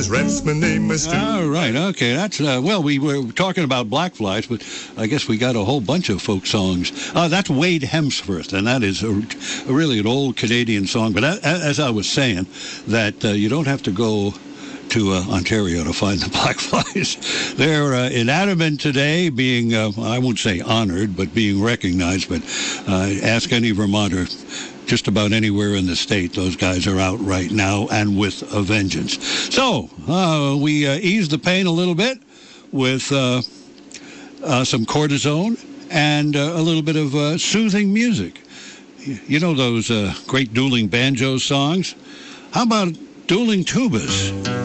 says, Rats, my name is Stu. All right, okay. That's, well, we were talking about black flies, but I guess we got a whole bunch of folk songs. That's Wade Hemsworth, and that is really an old Canadian song. But as I was saying, that you don't have to go to Ontario to find the black flies. They're in Adamant today, being, I won't say honored, but being recognized. But ask any Vermonter, just about anywhere in the state, those guys are out right now and with a vengeance. So we ease the pain a little bit with some cortisone and a little bit of soothing music. You know those great dueling banjo songs? How about dueling tubas?